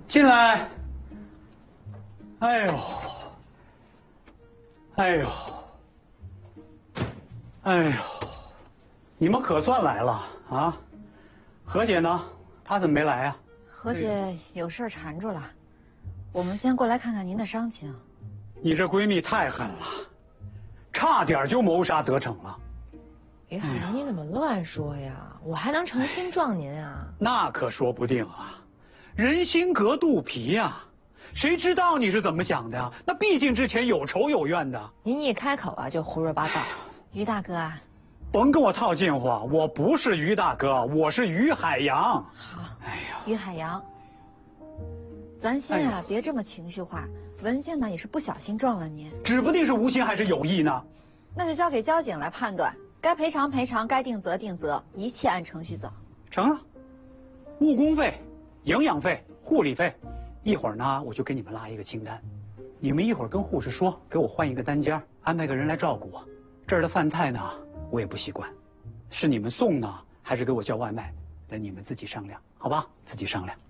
进来。哎呦，哎呦，哎呦，你们可算来了啊！何姐呢？她怎么没来呀？ 何姐有事缠住了，我们先过来看看您的伤情。 你这闺蜜太狠了，差点就谋杀得逞了。 于海洋，你怎么乱说呀？我还能诚心撞您啊？ 那可说不定啊，人心隔肚皮呀，谁知道你是怎么想的呀？那毕竟之前有仇有怨的。 您一开口啊就胡说八道。 于大哥啊， 甭跟我套近乎，我不是于大哥，我是于海洋。 好， 哎呀， 于海洋，咱先啊别这么情绪化。文静呢也是不小心撞了您， 指不定是无心还是有意呢。 那就交给交警来判断，该赔偿赔偿，该定责定责，一切按程序走。 成啊，误工费、营养费、护理费，一会儿呢我就给你们拉一个清单，你们一会儿跟护士说，给我换一个单间，安排个人来照顾我。这儿的饭菜呢我也不习惯，是你们送呢，还是给我叫外卖？等你们自己商量，好吧？自己商量。